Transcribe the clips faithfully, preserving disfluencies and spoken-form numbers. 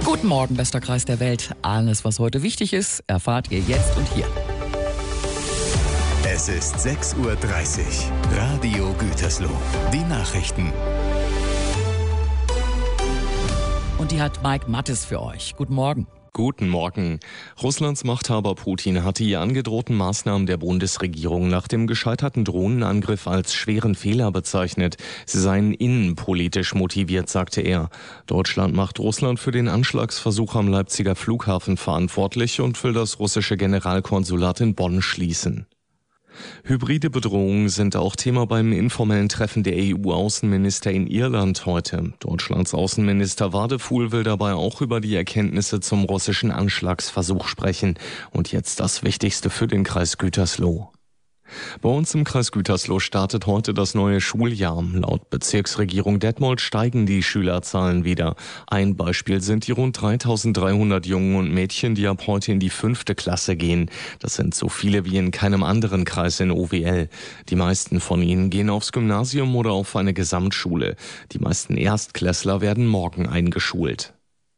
Guten Morgen, bester Kreis der Welt. Alles, was heute wichtig ist, erfahrt ihr jetzt und hier. Es ist sechs Uhr dreißig. Radio Gütersloh. Die Nachrichten. Und die hat Mike Mattes für euch. Guten Morgen. Guten Morgen. Russlands Machthaber Putin hatte die angedrohten Maßnahmen der Bundesregierung nach dem gescheiterten Drohnenangriff als schweren Fehler bezeichnet. Sie seien innenpolitisch motiviert, sagte er. Deutschland macht Russland für den Anschlagsversuch am Leipziger Flughafen verantwortlich und will das russische Generalkonsulat in Bonn schließen. Hybride Bedrohungen sind auch Thema beim informellen Treffen der E U-Außenminister in Irland heute. Deutschlands Außenminister Wadefuhl will dabei auch über die Erkenntnisse zum russischen Anschlagsversuch sprechen. Und jetzt das Wichtigste für den Kreis Gütersloh. Bei uns im Kreis Gütersloh startet heute das neue Schuljahr. Laut Bezirksregierung Detmold steigen die Schülerzahlen wieder. Ein Beispiel sind die rund dreitausenddreihundert Jungen und Mädchen, die ab heute in die fünfte Klasse gehen. Das sind so viele wie in keinem anderen Kreis in O W L. Die meisten von ihnen gehen aufs Gymnasium oder auf eine Gesamtschule. Die meisten Erstklässler werden morgen eingeschult.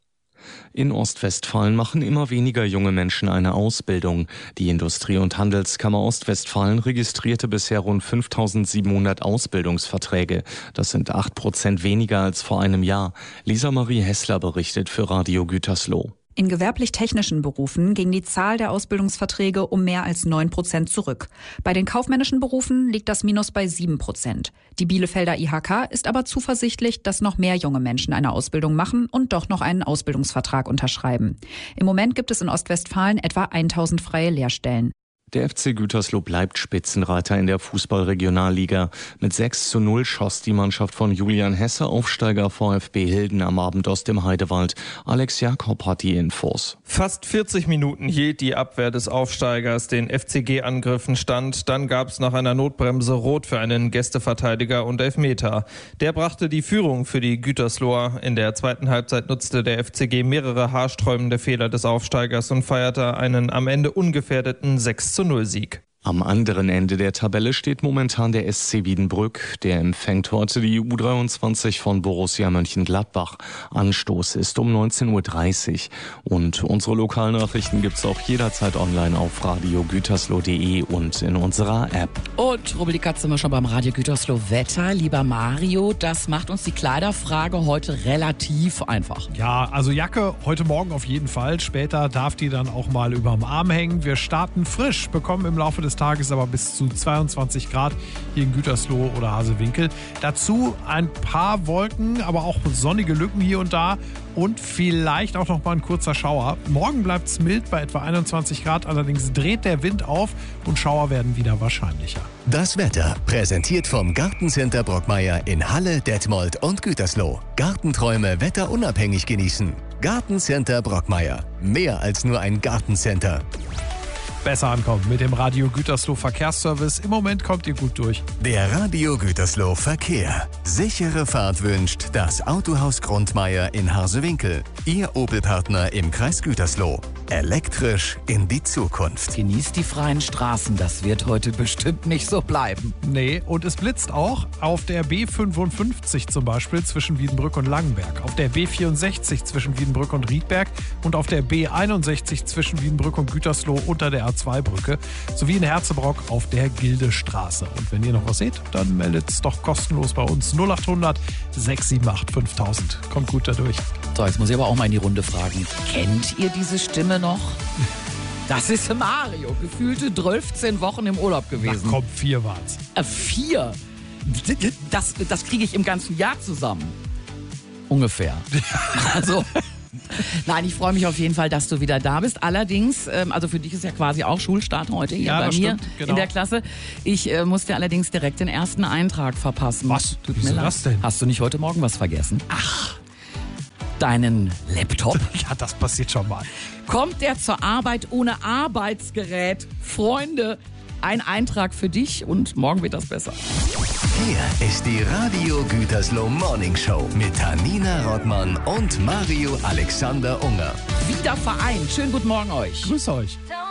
In Ostwestfalen machen immer weniger junge Menschen eine Ausbildung. Die Industrie- und Handelskammer Ostwestfalen registrierte bisher rund fünftausendsiebenhundert Ausbildungsverträge. Das sind acht Prozent weniger als vor einem Jahr. Lisa Marie Hessler berichtet für Radio Gütersloh. In gewerblich-technischen Berufen ging die Zahl der Ausbildungsverträge um mehr als neun Prozent zurück. Bei den kaufmännischen Berufen liegt das Minus bei sieben Prozent. Die Bielefelder I H K ist aber zuversichtlich, dass noch mehr junge Menschen eine Ausbildung machen und doch noch einen Ausbildungsvertrag unterschreiben. Im Moment gibt es in Ostwestfalen etwa tausend freie Lehrstellen. Der F C Gütersloh bleibt Spitzenreiter in der Fußball-Regionalliga. Mit sechs zu null schoss die Mannschaft von Julian Hesse Aufsteiger VfB Hilden am Abend aus dem Heidewald. Alex Jakob hat die Infos. Fast vierzig Minuten hielt die Abwehr des Aufsteigers den F C G-Angriffen stand. Dann gab es nach einer Notbremse Rot für einen Gästeverteidiger und Elfmeter. Der brachte die Führung für die Gütersloher. In der zweiten Halbzeit nutzte der F C G mehrere haarsträubende Fehler des Aufsteigers und feierte einen am Ende ungefährdeten sechs zu null Sieg. Am anderen Ende der Tabelle steht momentan der S C Wiedenbrück. Der empfängt heute die U dreiundzwanzig von Borussia Mönchengladbach. Anstoß ist um neunzehn Uhr dreißig. Und unsere Lokalnachrichten gibt's auch jederzeit online auf radio gütersloh punkt de und in unserer App. Und Rubbel die Katze immer schon beim Radio Gütersloh Wetter. Lieber Mario, das macht uns die Kleiderfrage heute relativ einfach. Ja, also Jacke heute Morgen auf jeden Fall. Später darf die dann auch mal überm Arm hängen. Wir starten frisch, bekommen im Laufe des Tages aber bis zu zweiundzwanzig Grad hier in Gütersloh oder Hasewinkel. Dazu ein paar Wolken, aber auch sonnige Lücken hier und da und vielleicht auch noch mal ein kurzer Schauer. Morgen bleibt es mild bei etwa einundzwanzig Grad, allerdings dreht der Wind auf und Schauer werden wieder wahrscheinlicher. Das Wetter präsentiert vom Gartencenter Brockmeier in Halle, Detmold und Gütersloh. Gartenträume wetterunabhängig genießen. Gartencenter Brockmeier. Mehr als nur ein Gartencenter. Besser ankommen mit dem Radio Gütersloh Verkehrsservice. Im Moment kommt ihr gut durch. Der Radio Gütersloh Verkehr. Sichere Fahrt wünscht das Autohaus Grundmeier in Harsewinkel. Ihr Opel-Partner im Kreis Gütersloh. Elektrisch in die Zukunft. Genießt die freien Straßen, das wird heute bestimmt nicht so bleiben. Nee, und es blitzt auch auf der B fünfundfünfzig zum Beispiel zwischen Wiedenbrück und Langenberg, auf der B vierundsechzig zwischen Wiedenbrück und Riedberg und auf der B einundsechzig zwischen Wiedenbrück und Gütersloh unter der A zwei Brücke sowie in Herzebrock auf der Gildestraße. Und wenn ihr noch was seht, dann meldet es doch kostenlos bei uns null achthundert sechs sieben acht fünftausend. Kommt gut dadurch. So, jetzt muss ich aber auch mal in die Runde fragen. Kennt ihr diese Stimme noch? Das ist Mario. Gefühlte dreizehn Wochen im Urlaub gewesen. Na komm, vier waren's. Äh, vier? Das, das kriege ich im ganzen Jahr zusammen. Ungefähr. Also... Nein, ich freue mich auf jeden Fall, dass du wieder da bist. Allerdings, ähm, also für dich ist ja quasi auch Schulstart heute hier ja, bei mir stimmt, genau. in der Klasse. Ich äh, musste allerdings direkt den ersten Eintrag verpassen. Was? Tut Wieso mir leid. das denn? Hast du nicht heute Morgen was vergessen? Ach, deinen Laptop? Ja, das passiert schon mal. Kommt der zur Arbeit ohne Arbeitsgerät? Freunde, ein Eintrag für dich und morgen wird das besser. Hier ist die Radio Gütersloh Morning Show mit Tanina Rottmann und Mario Alexander Unger. Wieder vereint. Schönen guten Morgen euch. Grüß euch.